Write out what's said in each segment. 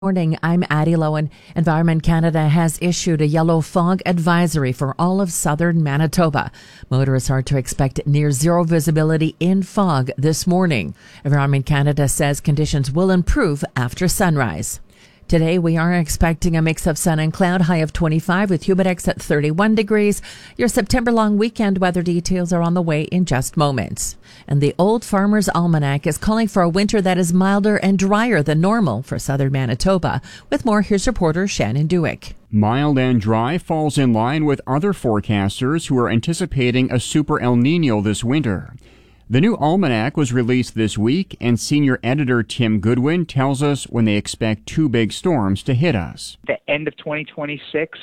Morning, I'm Addie Lowen. Environment Canada has issued a yellow fog advisory for all of southern Manitoba. Motorists are to expect near zero visibility in fog this morning. Environment Canada says conditions will improve after sunrise. Today, we are expecting a mix of sun and cloud, high of 25 with humidex at 31 degrees. Your September long weekend weather details are on the way in just moments. And the Old Farmer's Almanac is calling for a winter that is milder and drier than normal for southern Manitoba. With more, here's reporter Shannon Dewick. Mild and dry falls in line with other forecasters who are anticipating a super El Nino this winter. The new almanac was released this week, and senior editor Tim Goodwin tells us when they expect two big storms to hit us. The end of 2026,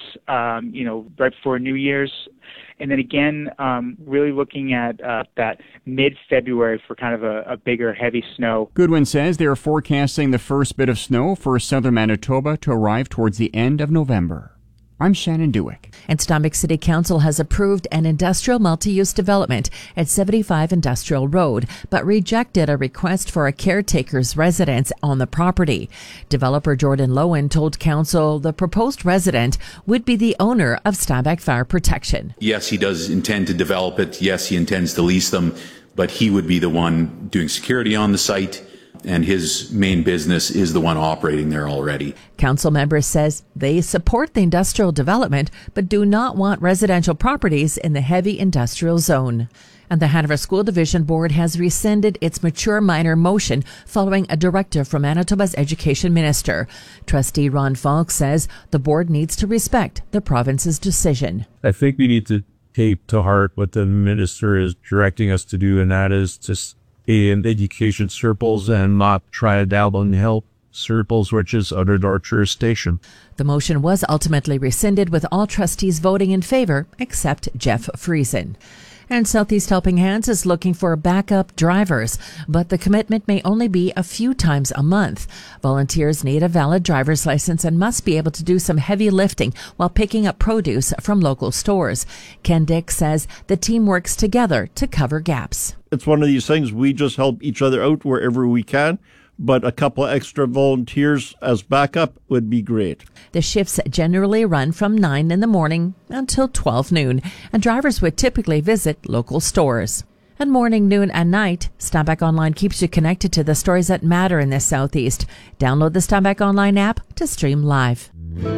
right before New Year's, and then again, really looking at that mid-February for kind of a bigger, heavy snow. Goodwin says they are forecasting the first bit of snow for southern Manitoba to arrive towards the end of November. I'm Shannon Dewick. And Steinbach City Council has approved an industrial multi-use development at 75 Industrial Road, but rejected a request for a caretaker's residence on the property. Developer Jordan Lowen told Council the proposed resident would be the owner of Steinbach Fire Protection. Yes, he does intend to develop it. Yes, he intends to lease them, but he would be the one doing security on the site, and his main business is the one operating there already. Council members says they support the industrial development, but do not want residential properties in the heavy industrial zone. And the Hanover School Division Board has rescinded its mature minor motion following a directive from Manitoba's education minister. Trustee Ron Falk says the board needs to respect the province's decision. I think we need to take to heart what the minister is directing us to do, and that is to in education circles and not try to dabble in health circles, which is under our jurisdiction. The motion was ultimately rescinded with all trustees voting in favor except Jeff Friesen. And Southeast Helping Hands is looking for backup drivers, but the commitment may only be a few times a month. Volunteers need a valid driver's license and must be able to do some heavy lifting while picking up produce from local stores. Ken Dick says the team works together to cover gaps. It's one of these things, we just help each other out wherever we can, but a couple of extra volunteers as backup would be great. The shifts generally run from 9 in the morning until 12 noon, and drivers would typically visit local stores. And morning, noon, and night, Steinbach Online keeps you connected to the stories that matter in the Southeast. Download the Steinbach Online app to stream live.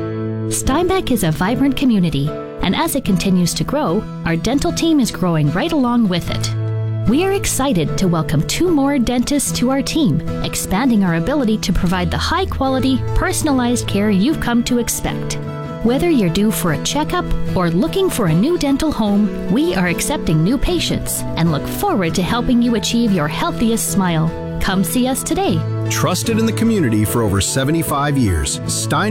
Steinbach is a vibrant community, and as it continues to grow, our dental team is growing right along with it. We are excited to welcome 2 more dentists to our team, expanding our ability to provide the high-quality, personalized care you've come to expect. Whether you're due for a checkup or looking for a new dental home, we are accepting new patients and look forward to helping you achieve your healthiest smile. Come see us today. Trusted in the community for over 75 years.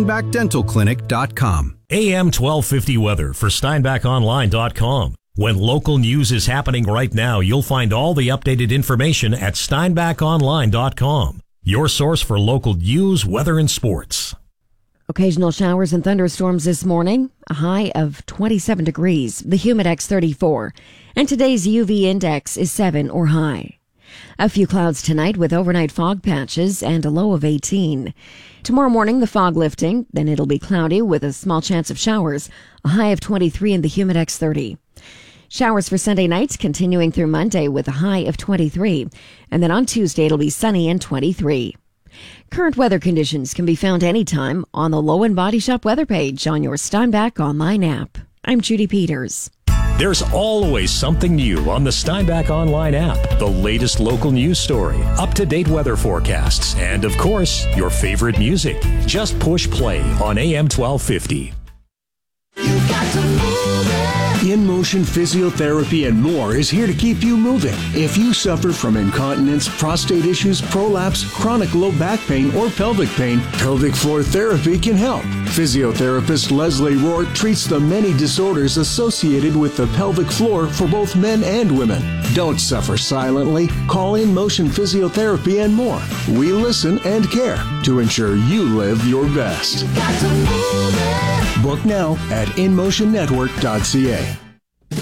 SteinbachDentalClinic.com. AM 1250 weather for SteinbachOnline.com. When local news is happening right now, you'll find all the updated information at SteinbachOnline.com. Your source for local news, weather, and sports. Occasional showers and thunderstorms this morning. A high of 27 degrees. The humidex 34. And today's UV index is 7 or high. A few clouds tonight with overnight fog patches and a low of 18. Tomorrow morning, the fog lifting. Then it'll be cloudy with a small chance of showers. A high of 23 and the humidex 30. Showers for Sunday nights continuing through Monday with a high of 23. And then on Tuesday, it'll be sunny and 23. Current weather conditions can be found anytime on the Lowen Body Shop weather page on your Steinbach Online app. I'm Judy Peters. There's always something new on the Steinbach Online app. The latest local news story, up-to-date weather forecasts, and of course, your favorite music. Just push play on AM 1250. You got to move it. In Motion Physiotherapy and more is here to keep you moving. If you suffer from incontinence, prostate issues, prolapse, chronic low back pain, or pelvic pain, pelvic floor therapy can help. Physiotherapist Leslie Rohr treats the many disorders associated with the pelvic floor for both men and women. Don't suffer silently. Call In Motion Physiotherapy and more. We listen and care to ensure you live your best. You got to move it. Book now at InMotionNetwork.ca.